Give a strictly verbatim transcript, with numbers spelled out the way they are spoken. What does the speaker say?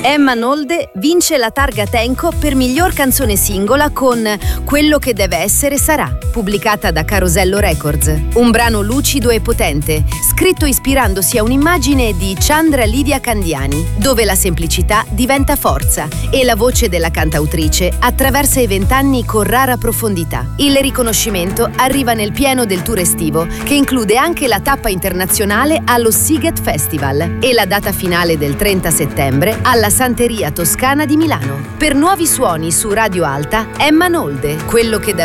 Emma Nolde vince la targa Tenco per miglior canzone singola con Quello che deve essere sarà, pubblicata da Carosello Records. Un brano lucido e potente, scritto ispirandosi a un'immagine di Chandra Lidia Candiani, dove la semplicità diventa forza e la voce della cantautrice attraversa i vent'anni con rara profondità. Il riconoscimento arriva nel pieno del tour estivo, che include anche la tappa internazionale allo Sziget Festival e la data finale del trenta settembre alla Santeria Toscana di Milano. Per Nuovi Suoni su Radio Alta, Emma Nolde, Quello che